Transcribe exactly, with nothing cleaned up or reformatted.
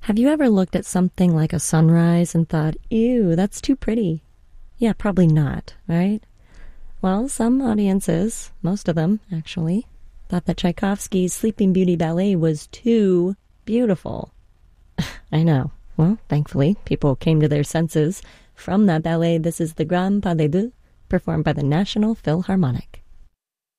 Have you ever looked at something like a sunrise and thought, ew, that's too pretty? Yeah, probably not, right? Well, some audiences, most of them actually, thought that Tchaikovsky's Sleeping Beauty ballet was too beautiful. I know. Well, thankfully, people came to their senses from that ballet. This is the Grand Palais Bleu, performed by the National Philharmonic.